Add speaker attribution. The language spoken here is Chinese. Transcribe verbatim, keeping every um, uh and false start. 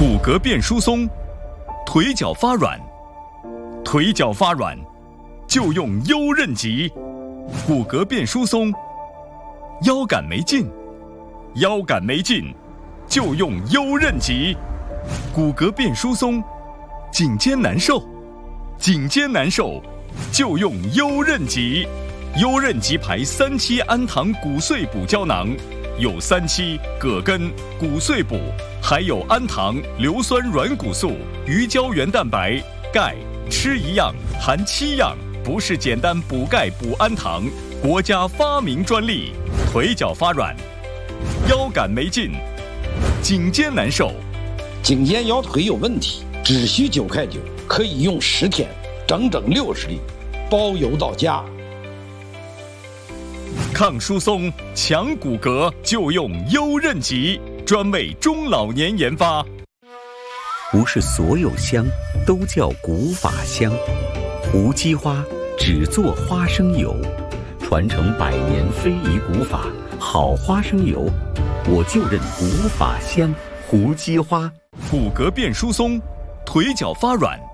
Speaker 1: 骨骼变疏松，腿脚发软，腿脚发软就用优韧脊；骨骼变疏松，腰杆没劲，腰杆没劲就用优韧脊；骨骼变疏松，颈肩难受，颈肩难受就用优韧脊。优韧脊牌三七氨糖骨碎补胶囊，有三七、葛根、骨碎补，还有氨糖、硫酸软骨素、鱼胶原蛋白、钙，吃一样含七样，不是简单补钙补氨糖，国家发明专利。腿脚发软，腰杆没劲，颈肩难受，
Speaker 2: 颈肩腰腿有问题，只需九块九，可以用十天，整整六十粒，包邮到家。
Speaker 1: 抗疏松、强骨骼就用优韧脊，专为中老年研发。
Speaker 3: 不是所有香都叫古法香，无机花只做花生油，传承百年非遗古法，好花生油，我就认古法香。胡姬花。
Speaker 1: 骨骼变疏松，腿脚发软，